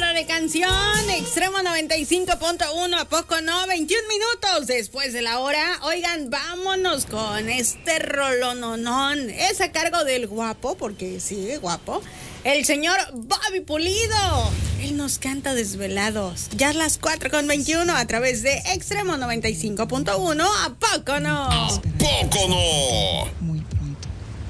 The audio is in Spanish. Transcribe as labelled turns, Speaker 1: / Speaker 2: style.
Speaker 1: hora de canción! Extremo 95.1, ¿a poco no? 21 minutos después de la hora. Oigan, vámonos con este rolononón. Es a cargo del guapo, porque sí, guapo, el señor Bobby Pulido. Él nos canta Desvelados. Ya a las 4:21 a través de Extremo 95.1, ¿a poco no?
Speaker 2: ¿A poco no?